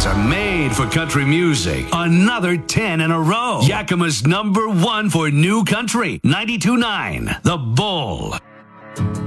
are made for country music. Another 10 in a row. Yakima's #1 for new country. 92.9 The Bull.